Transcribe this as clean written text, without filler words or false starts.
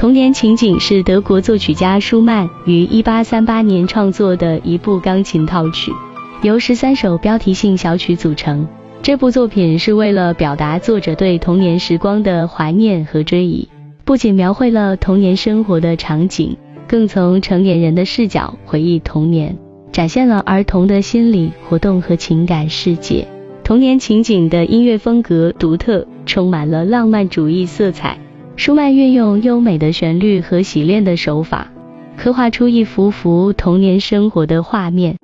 童年情景是德国作曲家舒曼于1838年创作的一部钢琴套曲，由13首标题性小曲组成。这部作品是为了表达作者对童年时光的怀念和追忆，不仅描绘了童年生活的场景，更从成年人的视角回忆童年，展现了儿童的心理活动和情感世界。童年情景的音乐风格独特，充满了浪漫主义色彩。舒曼运用优美的旋律和洗练的手法，刻画出一幅幅童年生活的画面，